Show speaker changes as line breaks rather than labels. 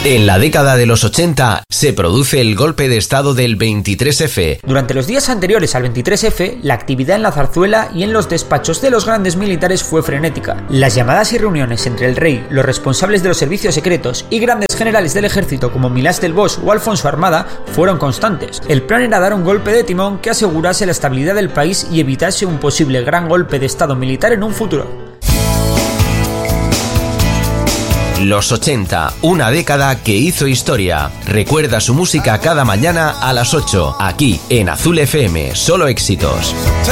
En la década de los 80 se produce el golpe de estado del 23F.
Durante los días anteriores al 23F, la actividad en la zarzuela y en los despachos de los grandes militares fue frenética. Las llamadas y reuniones entre el rey, los responsables de los servicios secretos y grandes generales del ejército como Milás del Bosch o Alfonso Armada fueron constantes. El plan era dar un golpe de timón que asegurase la estabilidad del país y evitase un posible gran golpe de estado militar en un futuro.
Los 80, una década que hizo historia. Recuerda su música cada mañana a las 8, aquí en Azul FM, solo éxitos.